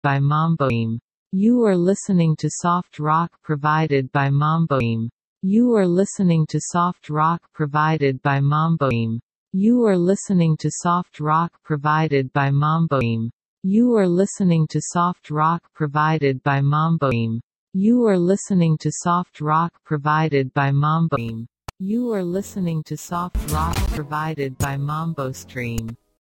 by Mamboim. You are listening to soft rock provided by Mamboim. You are listening to soft rock provided by Mamboim. You are listening to soft rock provided by Mamboim. You are listening to soft rock provided by Mamboim. You are listening to soft rock provided by Mamboim. You are listening to soft rock provided by Mambo Stream.